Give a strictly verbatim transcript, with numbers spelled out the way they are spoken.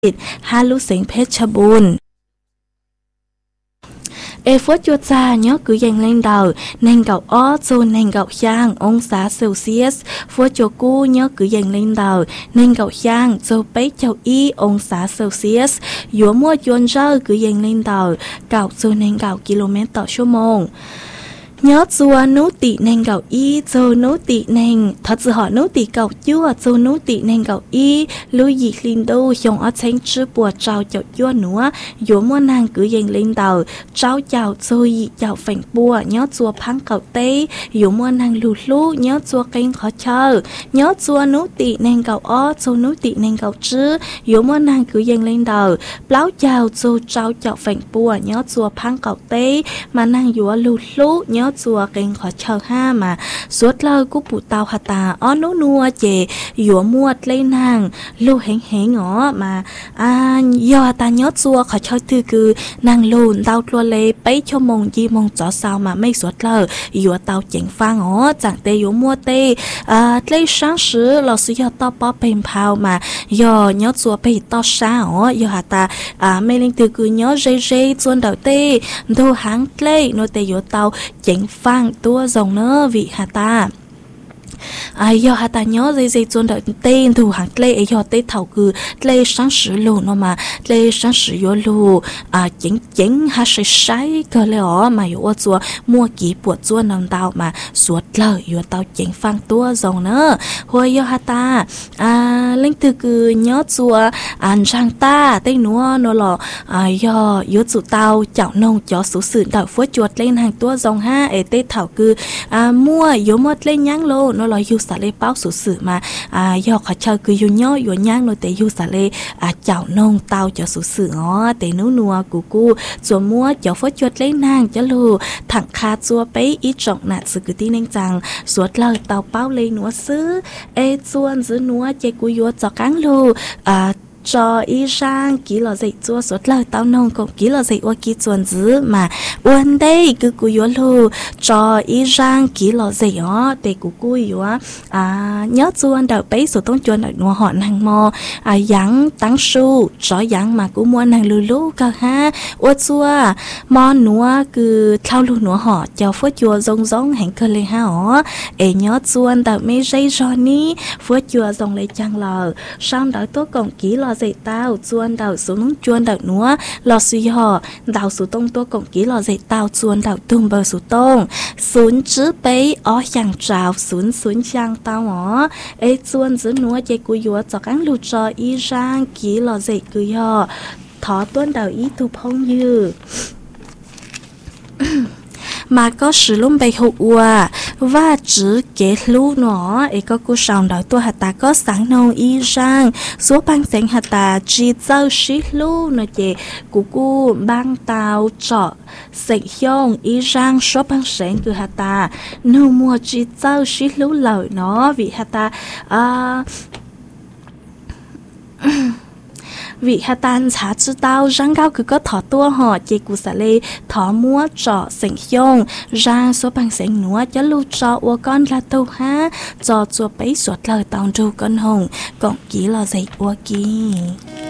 ha lú sỉnhเพชรบูรณ์เอฟวดจัวจาเนาะคือยังเล่นดาวในเก่าอ้อโซนในเก่าย่างองศาเซลเซียสฟวดจัวกู้เนาะคือยังเล่นดาวในเก่าย่างโซเป๊กเจ้าอีองศาเซลเซียสยัวมั่วจวนเจ้าคือยังเล่นดาวเก่าโซนในเก่ากิโลเมตรต่อชั่วโมงnhớ chùa nấu tị nên gạo y châu nấu tị nên thật sự họ nấu tị gạo chua châu nấu tị nên gạo y lưu dị linh đô dòng ở trên chữ bùa trào chậu chua nữa dỗ mua nàng cứ dành lên tàu trao chào châu dị chào phèn bùa nhớ chùa phăng gạo tây dỗ mua nàng lù lú nhớ chùa kênh khó chờ nhớ chùa nấu tị nên gạo ó châu nấu tị nên gạo chữ dỗ mua nàng cứ dành lên tàu báo chào châu trao chào phèn bùa nhớ chùa phăng gạo tây mà nàng dỗ lù lú nhớ chùa kênh khó chờ ha mà suốt lời của bụ tàu hà tà ó nấu nua chè dũa mua lấy nàng lưu hẹn hẹn ngõ mà à do ta nhớ chùa khó chờ từ cứ nàng lùn tàu lùa lê bấy cho mông gì mông chó sao mà mấy suốt lời dũa tàu chèn pha ngõ chẳng tê dũa mua tê à lấy sáng sứ lò sử do to bó bền phao mà do nhớ chùa bê to xa ngõ do hà tà à mấy linh từ cứ nhớ dây dây chuôn đầu tê đồ hàng lê nó tê dũa tàu chèn phang tua dòng nữa vị hà ta ai do hà ta nhớ dây dây chuồn đợi tên thủ hàng lê ấy do tê thảo cứ lê sáng sứ lù nó mà lê sáng sứ yo lù à chính chính hà sẽ sai cơ lê ó mà yo chùa mua kỹ bột chùa nằm tàu mà suốt lời yo tàu chính phang tua dòng nữa hồi do hà ta à linh từ cứ nhớ chùa ăn sang ta tê núa nó lò à do yo chùa tàu chảo nông cho số sự đợi phốt chuột lên hàng tua dòng ha ấy tê thảo cứ à mua yo một lên nhang lô nó lò yu xả lê bao số sự mà à do khó chơi cứ yu nhớ yu nhang nó tê yu xả lê à chảo nông tàu cho số sự ó tê nú nua cú cú chùa mua cho phốt chuột lên nàng cho lù thẳng kha chùa bấy ít trọng nạt sự cứ tin anh rằng suốt lời tàu bao lên núa xứ ê chuôn giữ núa chơi cú yu cho cáng lù à cho y sang kỹ lò dậy chua suốt lời tao nông cũng kỹ lò dậy qua kỹ chuồn dữ mà uốn đây cứ cú yếu lù cho y sang kỹ lò dậy ó để cú cú yếu à nhớ chuồn đợi bấy số tông chuồn đợi nua họ nàng mò à yang tăng su cho yang mà cú mua nàng lù lù cả ha uốn chua mò nua cứ thao lù nua họ cho phốt chua rong rong hành cơ lên ha ó ê nhớ chuồn đợi mấy giây rồi ní phốt chua rong lấy chăng lờ sang đợi tốt còn kỹ lò dậy tao chuồn đào xuống chuồn đào núa lò suy họ đào số tông tôi cũng kỹ lò dậy tao chuồn đào tung bờ số tông xuống chữ bấy ó chẳng trào xuống xuống chẳng tao ó ê chuồn giữ núa chơi cú yếu cho các lù trò y rang kỹ lò dậy cứ họ thọ tuôn đào ý thu phong như mà có sử dụng bày hậu quả và chữ kế lưu nó ấy có cô sòng đợi tôi hạt ta có sáng nông y rang số băng sáng hạt ta chỉ giao xí lưu nó chỉ của cô băng tàu trọ sạch hiong y rang số băng sáng từ hạt ta nô mua chỉ giao xí lưu lời nó vì hạt ta à vị hà tan chả chứ tao răng cao cứ có thọ tua họ chỉ cú xả lê thọ mua trọ sành hiong rang số bằng sành núa cho lưu trọ của con là tàu ha cho chùa bấy suốt lời tàu trù con hồng còn kỹ là dạy của kì